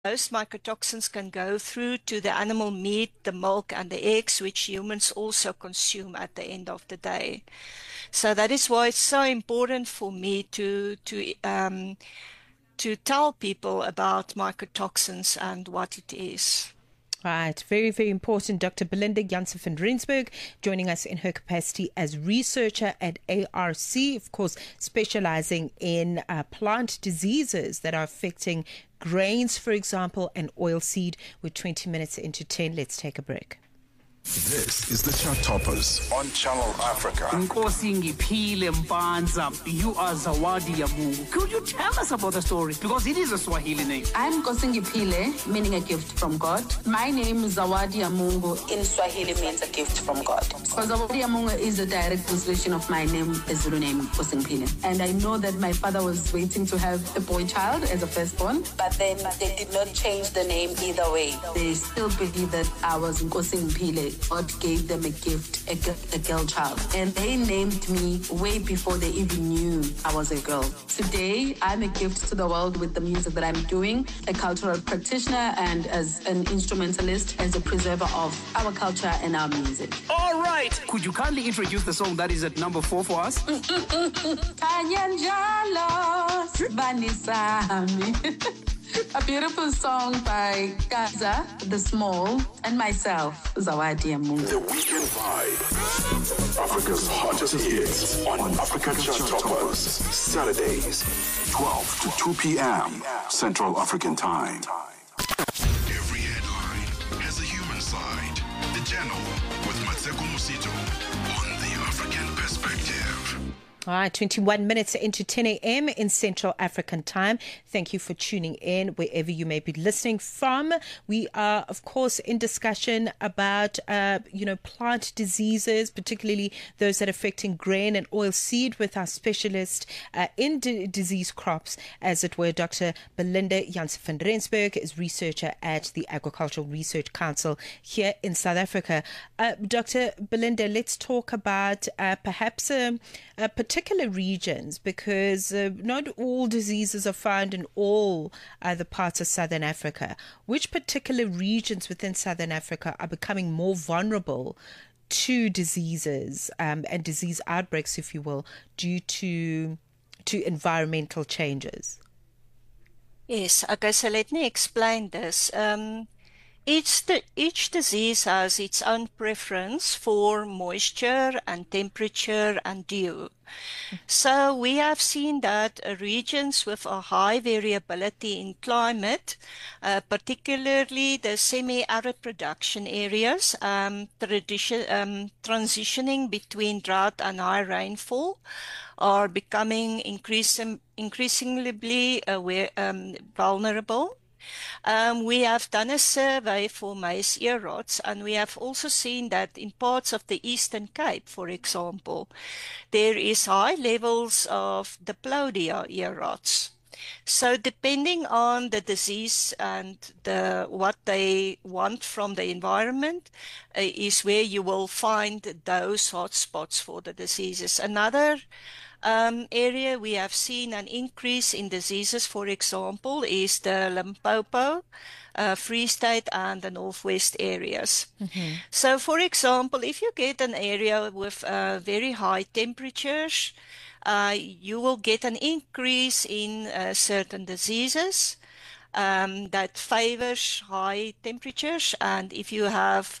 Most mycotoxins can go through to the animal meat, the milk, and the eggs, which humans also consume at the end of the day. So that is why it's so important for me to tell people about mycotoxins and what it is. Right, very, very important. Dr. Belinda Jansen van Rensburg joining us in her capacity as researcher at ARC, of course, specializing in plant diseases that are affecting grains, for example, and oilseed. We're 20 minutes into 10. Let's take a break. This is the Chart Toppers on Channel Africa. Nkosi Ngiphile Mpanza, you are Zawadi Yamungu. Could you tell us about the story? Because it is a Swahili name. I'm Nkosi Ngiphile, meaning a gift from God. My name is Zawadi Yamungu. In Swahili means a gift from God. Because Zawadi Yamungu is a direct translation of my name, the Zulu name, Nkosi Ngiphile. And I know that my father was waiting to have a boy child as a firstborn, but then they did not change the name either way. They still believe that I was Nkosi Ngiphile. God gave them a gift, a girl child. And they named me way before they even knew I was a girl. Today, I'm a gift to the world with the music that I'm doing, a cultural practitioner and as an instrumentalist, as a preserver of our culture and our music. All right. Could you kindly introduce the song that is at number 4 for us? A beautiful song by Gaza, The Small, and myself, Zawadi Yamungu. The Weekend Vibe. Africa's hottest hits on Africa Chart Toppers. Saturdays, 12 to 2 p.m. Central African Time. Every headline has a human side. The Channel with Matseko Musito on the African Perspective. All right, 21 minutes into 10 a.m. in Central African Time. Thank you for tuning in wherever you may be listening from. We are, of course, in discussion about, plant diseases, particularly those that are affecting grain and oil seed with our specialist in disease crops, as it were, Dr. Belinda Jansen van Rensburg is researcher at the Agricultural Research Council here in South Africa. Dr. Belinda, let's talk about perhaps particular regions, because not all diseases are found in all the parts of Southern Africa. Which particular regions within Southern Africa are becoming more vulnerable to diseases and disease outbreaks, if you will, due to environmental changes? Yes, okay, so let me explain this. Each disease has its own preference for moisture and temperature and dew. So we have seen that regions with a high variability in climate, particularly the semi-arid production areas, transitioning between drought and high rainfall, are becoming increasingly vulnerable. We have done a survey for maize ear rots, and we have also seen that in parts of the Eastern Cape, for example, there is high levels of Diplodia ear rots. So depending on the disease and what they want from the environment is where you will find those hotspots for the diseases. Another area we have seen an increase in diseases, for example, is the Limpopo, Free State and the Northwest areas. Mm-hmm. So, for example, if you get an area with very high temperatures, you will get an increase in certain diseases that favors high temperatures. And if you have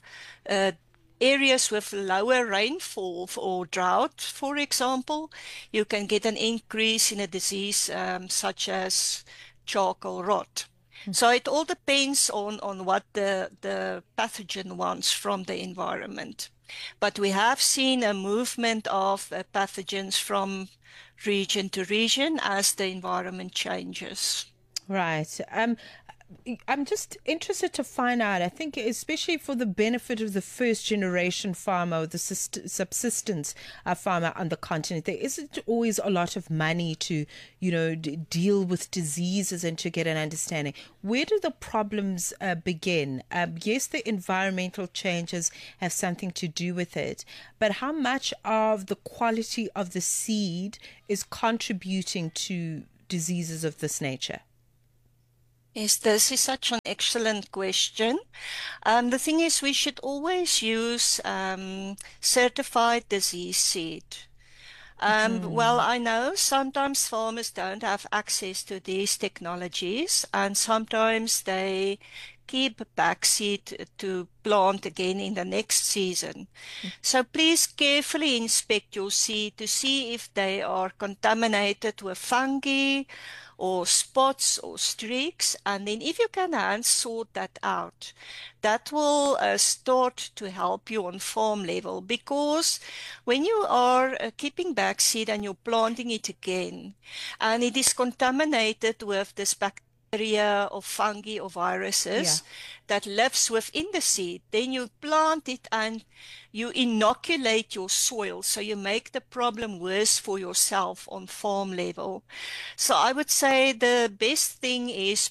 areas with lower rainfall or drought, for example, you can get an increase in a disease such as charcoal rot. Mm-hmm. So it all depends on what the pathogen wants from the environment. But we have seen a movement of pathogens from region to region as the environment changes. Right. I'm just interested to find out, I think, especially for the benefit of the first generation farmer or the subsistence farmer on the continent, there isn't always a lot of money to, deal with diseases and to get an understanding. Where do the problems begin? Yes, the environmental changes have something to do with it, but how much of the quality of the seed is contributing to diseases of this nature? Yes, this is such an excellent question. The thing is, we should always use certified disease seed. Well, I know sometimes farmers don't have access to these technologies, and sometimes they keep backseed to plant again in the next season. So please carefully inspect your seed to see if they are contaminated with fungi or spots or streaks, and then if you can hand sort that out, that will start to help you on farm level, because when you are keeping back seed and you're planting it again and it is contaminated with this bacteria or fungi or viruses that lives within the seed, then you plant it and you inoculate your soil, so you make the problem worse for yourself on farm level. So I would say the best thing is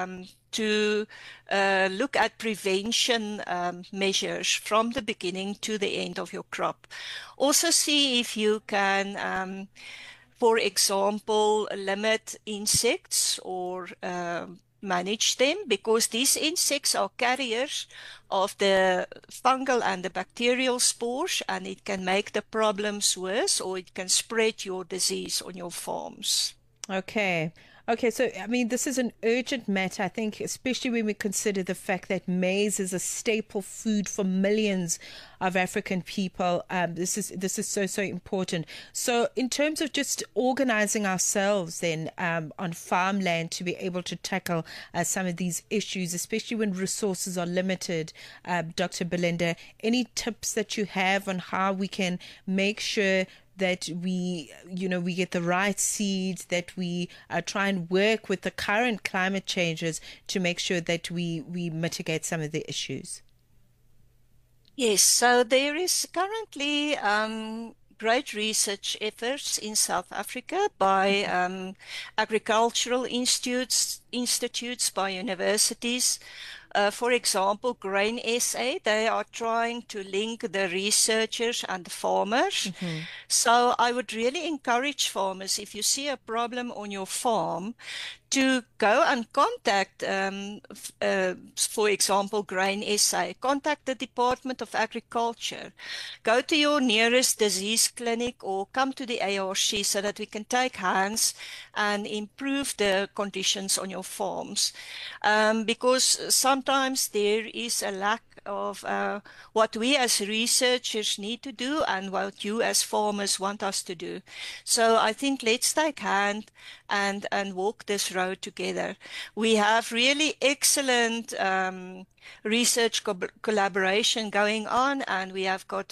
to look at prevention measures from the beginning to the end of your crop. Also see if you can, for example, limit insects or manage them, because these insects are carriers of the fungal and the bacterial spores, and it can make the problems worse, or it can spread your disease on your farms. Okay. Okay, so I mean, this is an urgent matter, I think, especially when we consider the fact that maize is a staple food for millions of African people. This is so important. So, in terms of just organizing ourselves, then on farmland to be able to tackle some of these issues, especially when resources are limited, Dr. Belinda, any tips that you have on how we can make sure that we get the right seeds, that we try and work with the current climate changes to make sure that we mitigate some of the issues? Yes, so there is currently great research efforts in South Africa by agricultural institutes, by universities. For example, Grain SA, they are trying to link the researchers and the farmers. So I would really encourage farmers, if you see a problem on your farm, to go and contact, for example, Grain SA, contact the Department of Agriculture, go to your nearest disease clinic or come to the ARC so that we can take hands and improve the conditions on your farms. Because sometimes there is a lack of what we as researchers need to do and what you as farmers want us to do. So I think let's take hand and walk this road together. We have really excellent research collaboration going on, and we have got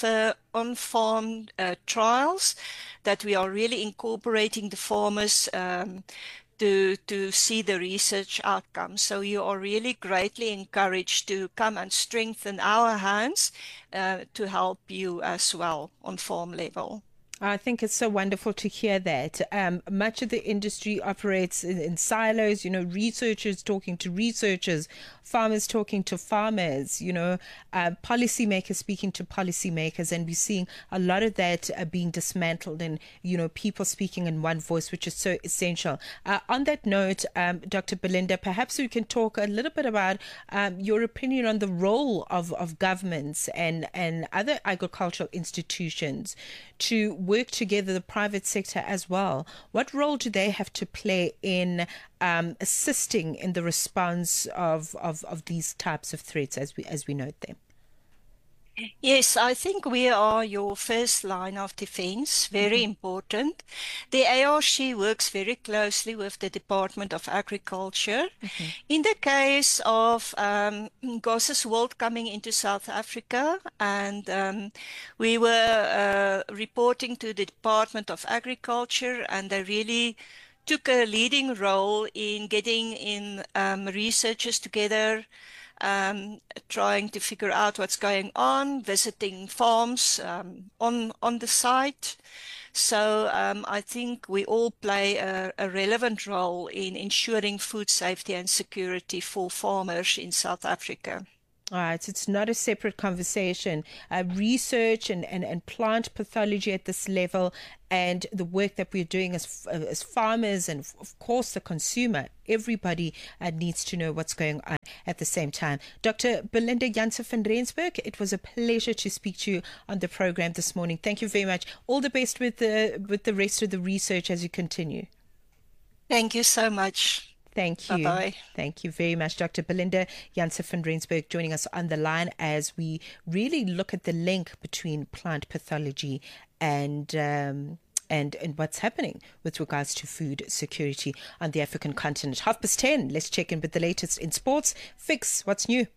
on-farm trials that we are really incorporating the farmers to see the research outcomes. So you are really greatly encouraged to come and strengthen our hands to help you as well on farm level. I think it's so wonderful to hear that. Much of the industry operates in silos, researchers talking to researchers, farmers talking to farmers, policymakers speaking to policymakers, and we're seeing a lot of that being dismantled and, people speaking in one voice, which is so essential. On that note, Dr. Belinda, perhaps we can talk a little bit about your opinion on the role of governments and other agricultural institutions to work together, the private sector as well. What role do they have to play in assisting in the response of these types of threats as we note them? Yes, I think we are your first line of defense, very important. The ARC works very closely with the Department of Agriculture. In the case of Gosses World coming into South Africa, and we were reporting to the Department of Agriculture, and they really took a leading role in getting in researchers together, trying to figure out what's going on, visiting farms on the site. So I think we all play a relevant role in ensuring food safety and security for farmers in South Africa. All right, it's not a separate conversation. Research and plant pathology at this level, and the work that we're doing as farmers, and of course the consumer, everybody needs to know what's going on at the same time. Dr. Belinda Janse van Rensburg, it was a pleasure to speak to you on the program this morning. Thank you very much. All the best with the rest of the research as you continue. Thank you so much. Thank you. Bye-bye. Thank you very much, Dr. Belinda Janse van Rensburg, joining us on the line as we really look at the link between plant pathology and what's happening with regards to food security on the African continent. 10:30. Let's check in with the latest in sports. Fix, what's new?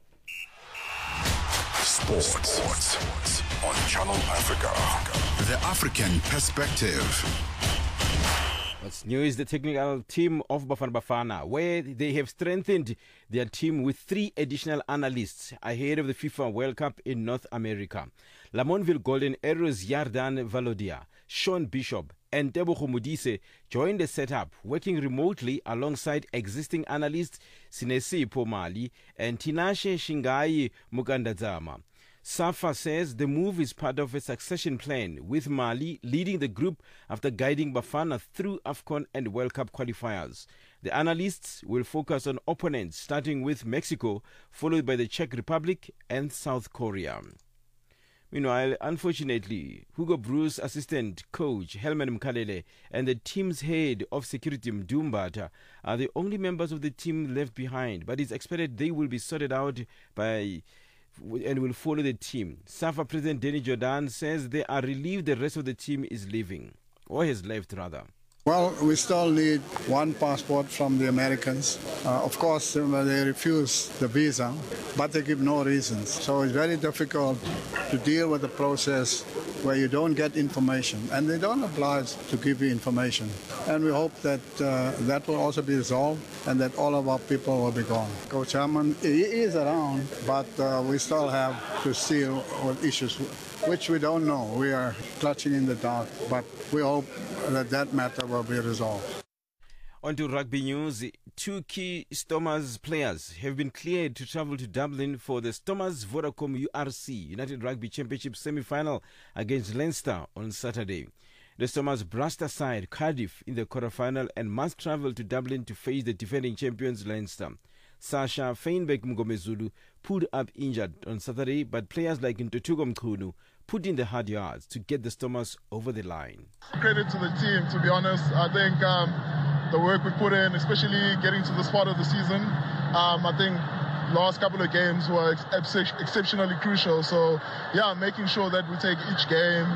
Sports on Channel Africa. The African perspective. What's new is the technical team of Bafana Bafana, where they have strengthened their team with 3 additional analysts ahead of the FIFA World Cup in North America. Lamontville Golden Arrows Yardan Valodia, Sean Bishop, and Tebogo Modise joined the setup, working remotely alongside existing analysts Sinesi Pomali and Tinashe Shingai Mukandadzama. SAFA says the move is part of a succession plan, with Mali leading the group after guiding Bafana through AFCON and World Cup qualifiers. The analysts will focus on opponents starting with Mexico, followed by the Czech Republic and South Korea. Meanwhile, unfortunately, Hugo Broos assistant coach Helman Mkalele and the team's head of security Mdumbata are the only members of the team left behind, but it's expected they will be sorted out and will follow the team. SAFA President Danny Jordan says they are relieved the rest of the team is leaving, or has left rather. Well, we still need one passport from the Americans. Of course, they refuse the visa, but they give no reasons. So it's very difficult to deal with the process where you don't get information, and they don't oblige to give you information. And we hope that that will also be resolved and that all of our people will be gone. Coach Herman, he is around, but we still have to see what issues, which we don't know. We are clutching in the dark, but we hope that matter will be resolved. On to rugby news. 2 key Stormers players have been cleared to travel to Dublin for the Stormers Vodacom URC United Rugby Championship semi-final against Leinster on Saturday. The Stormers brushed aside Cardiff in the quarter-final and must travel to Dublin to face the defending champions Leinster. Sasha Feinberg Mngomezulu pulled up injured on Saturday, but players like Ntotuko Mchunu put in the hard yards to get the Stormers over the line. Credit to the team, to be honest. I think the work we put in, especially getting to this part of the season, I think last couple of games were exceptionally crucial. So, yeah, making sure that we take each game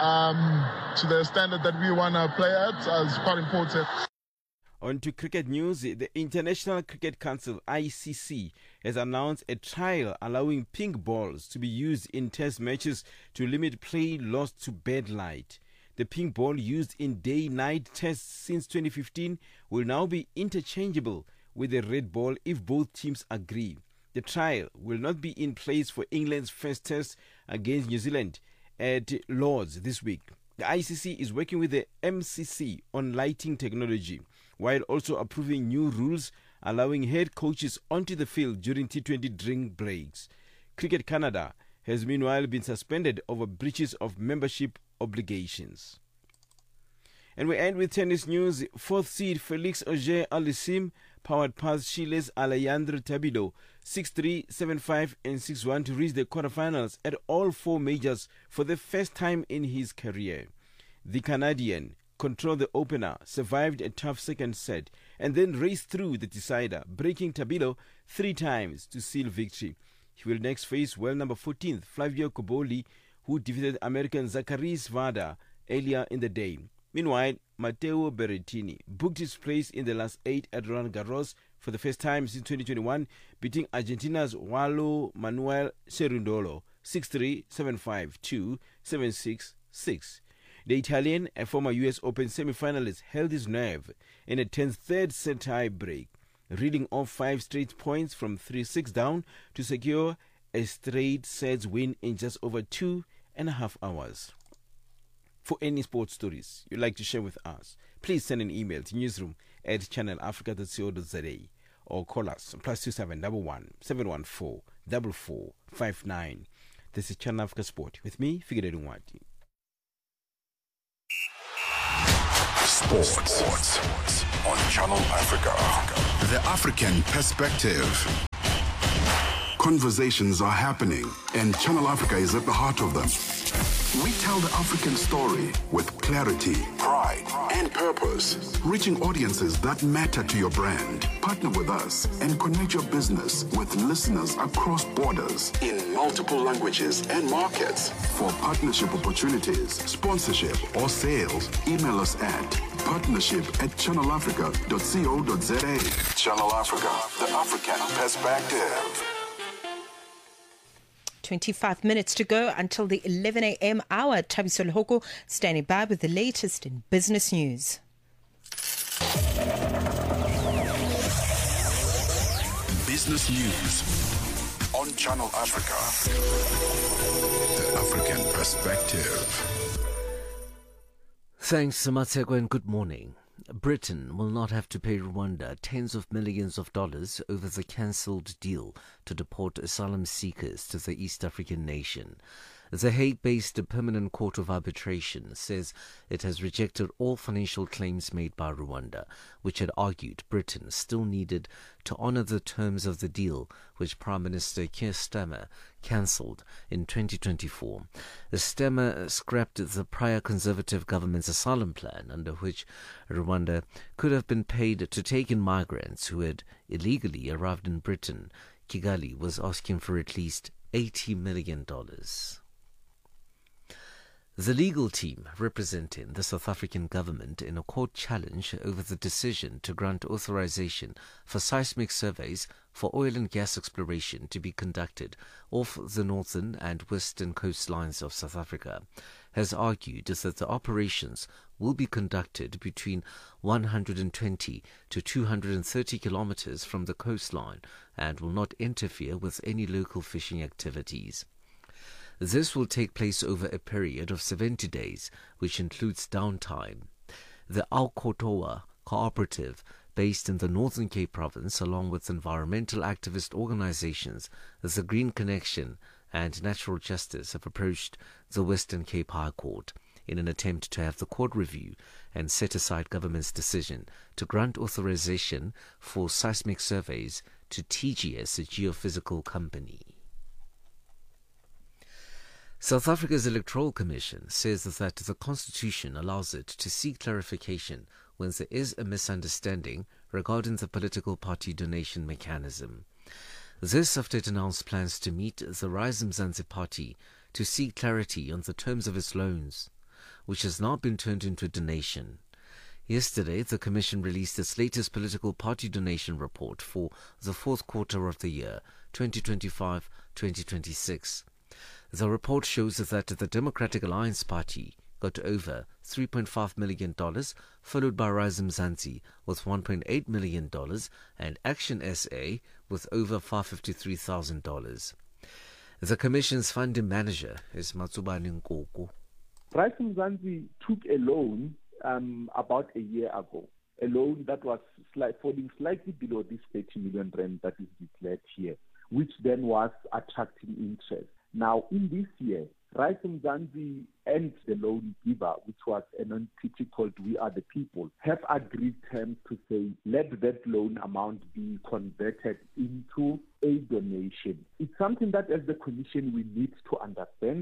to the standard that we want to play at is quite important. On to cricket news. The International Cricket Council, ICC, has announced a trial allowing pink balls to be used in test matches to limit play lost to bad light. The pink ball used in day-night tests since 2015 will now be interchangeable with the red ball if both teams agree. The trial will not be in place for England's first test against New Zealand at Lord's this week. The ICC is working with the MCC on lighting technology, while also approving new rules allowing head coaches onto the field during T20 drink breaks. Cricket Canada has meanwhile been suspended over breaches of membership obligations. And we end with tennis news. 4th seed Felix Auger-Aliassime powered past Chile's Alejandro Tabilo 6-3, 7-5 and 6-1 to reach the quarterfinals at all 4 majors for the first time in his career. The Canadian controlled the opener, survived a tough second set, and then raced through the decider, breaking Tabilo 3 times to seal victory. He will next face world number 14th Flavio Cobolli, who defeated American Zachary Svada earlier in the day. Meanwhile, Matteo Berrettini booked his place in the last 8 at Roland Garros for the first time since 2021, beating Argentina's Juan Manuel Cerundolo 6-3, 7-5, 2, 7-6, 6. The Italian, a former US Open semi-finalist, held his nerve in a 10th third set tie break, reeling off 5 straight points from 3-6 down to secure a straight sets win in just over 2.5 hours. For any sports stories you'd like to share with us, please send an email to newsroom@channelafrica.co.za or call us +2711 714 4459. This is Channel Africa Sport with me, Figure Nwati. Sports on Channel Africa. The African perspective. Conversations are happening, and Channel Africa is at the heart of them. We tell the African story with clarity, pride, and purpose, reaching audiences that matter to your brand. Partner with us and connect your business with listeners across borders in multiple languages and markets. For partnership opportunities, sponsorship, or sales, email us at partnership@channelafrica.co.za. Channel Africa, the African perspective. 25 minutes to go until the 11 a.m. hour. Thabiso Lehoko standing by with the latest in business news. Business news on Channel Africa. The African perspective. Thanks, Samatseko, and good morning. Britain will not have to pay Rwanda tens of millions of dollars over the cancelled deal to deport asylum seekers to the East African nation. The Hague-based Permanent Court of Arbitration says it has rejected all financial claims made by Rwanda, which had argued Britain still needed to honour the terms of the deal, which Prime Minister Keir Starmer cancelled in 2024. Starmer scrapped the prior Conservative government's asylum plan, under which Rwanda could have been paid to take in migrants who had illegally arrived in Britain. Kigali was asking for at least $80 million. The legal team representing the South African government in a court challenge over the decision to grant authorization for seismic surveys for oil and gas exploration to be conducted off the northern and western coastlines of South Africa has argued that the operations will be conducted between 120 to 230 kilometers from the coastline and will not interfere with any local fishing activities. This will take place over a period of 70 days, which includes downtime. The Al-Kotoa Cooperative, based in the Northern Cape province, along with environmental activist organizations, the Green Connection and Natural Justice, have approached the Western Cape High Court in an attempt to have the court review and set aside government's decision to grant authorization for seismic surveys to TGS, a geophysical company. South Africa's Electoral Commission says that the Constitution allows it to seek clarification when there is a misunderstanding regarding the political party donation mechanism. This after it announced plans to meet the Rise Mzansi Party to seek clarity on the terms of its loans, which has now been turned into a donation. Yesterday, the Commission released its latest political party donation report for the fourth quarter of the year, 2025-2026. The report shows that the Democratic Alliance Party got over $3.5 million, followed by Rise Mzansi with $1.8 million and Action SA with over $553,000. The Commission's funding manager is Matsubani Nkoko. Rise Mzansi took a loan about a year ago, a loan that was falling slightly below this 30 million rand that is declared here, which then was attracting interest. Now, in this year, Rise Mzansi and the loan giver, which was an entity called We Are the People, have agreed terms to say, let that loan amount be converted into a donation. It's something that as the Commission we need to understand.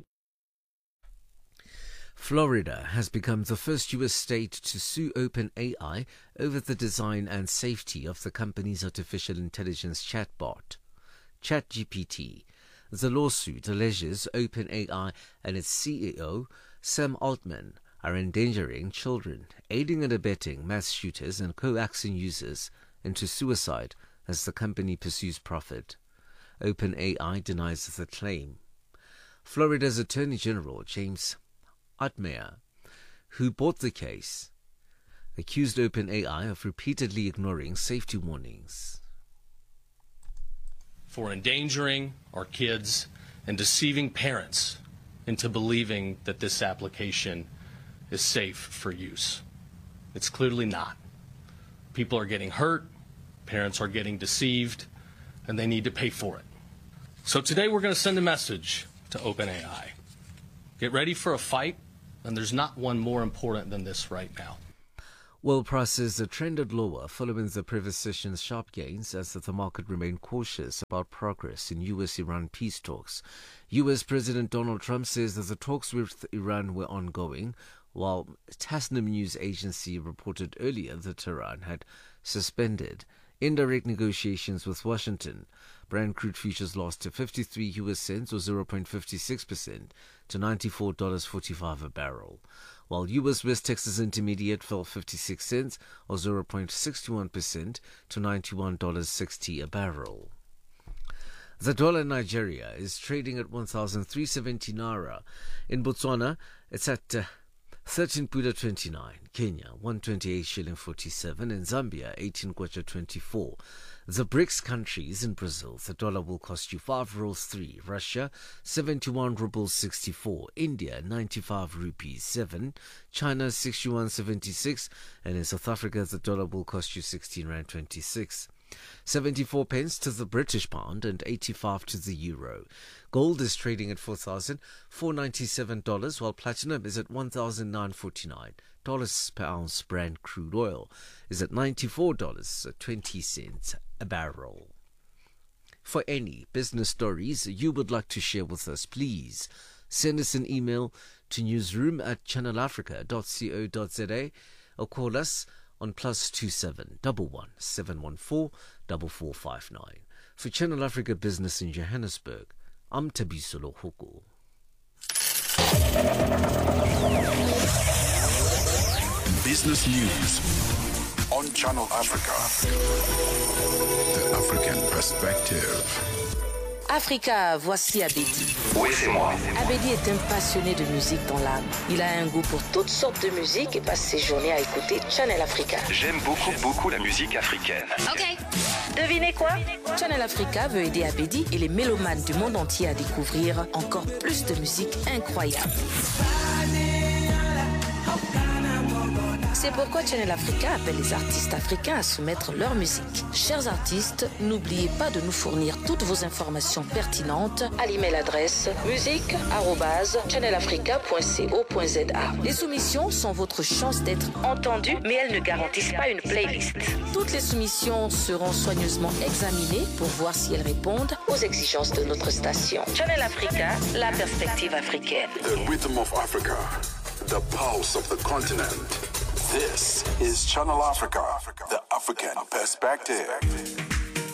Florida has become the first U.S. state to sue OpenAI over the design and safety of the company's artificial intelligence chatbot, ChatGPT. The lawsuit alleges OpenAI and its CEO, Sam Altman, are endangering children, aiding and abetting mass shooters and coaxing users into suicide as the company pursues profit. OpenAI denies the claim. Florida's Attorney General, James Altmaier, who brought the case, accused OpenAI of repeatedly ignoring safety warnings. For endangering our kids and deceiving parents into believing that this application is safe for use. It's clearly not. People are getting hurt, Parents are getting deceived, and they need to pay for it. So today we're going to send a message to OpenAI. Get ready for a fight, and there's not one more important than this right now. Oil prices trended lower following the previous session's sharp gains as the market remained cautious about progress in U.S.-Iran peace talks. U.S. President Donald Trump says that the talks with Iran were ongoing, while Tasnim news agency reported earlier that Tehran had suspended indirect negotiations with Washington. Brent crude futures lost to 53 U.S. cents or 0.56% to $94.45 a barrel, while U.S. West Texas Intermediate fell 56 cents or 0.61% to $91.60 a barrel. The dollar in Nigeria is trading at 1,370 naira. In Botswana, it's at 13.29. Kenya, 128 shilling 47. In Zambia, 18 kwacha 24. The BRICS countries in Brazil, the dollar will cost you 5 rubles 3. Russia, 71 rubles 64. India, 95 rupees 7. China, 61.76. And in South Africa, the dollar will cost you 16 rand 26. 74 pence to the British pound and 85 to the euro. Gold is trading at $4,497, while platinum is at $1,949 per ounce. Brent crude oil is at $94.20 a barrel. For any business stories you would like to share with us, please send us an email to newsroom@channelafrica.co.za or call us on +27 11 714 4459. For Channel Africa Business in Johannesburg, I'm Tabisolo Huku. Business news on Channel Africa. The African perspective. Africa, voici Abedi. Oui, c'est moi. Abedi est un passionné de musique dans l'âme. Il a un goût pour toutes sortes de musique et passe ses journées à écouter Channel Africa. J'aime beaucoup la musique africaine. Ok. Devinez quoi? Channel Africa veut aider Abedi et les mélomanes du monde entier à découvrir encore plus de musique incroyable. C'est pourquoi Channel Africa appelle les artistes africains à soumettre leur musique. Chers artistes, n'oubliez pas de nous fournir toutes vos informations pertinentes à l'email adresse musique@channelafrica.co.za. Les soumissions sont votre chance d'être entendues, mais elles ne garantissent pas une playlist. Toutes les soumissions seront soigneusement examinées pour voir si elles répondent aux exigences de notre station. Channel Africa, la perspective africaine. The rhythm of Africa, the pulse of the continent. This is Channel Africa, the African perspective.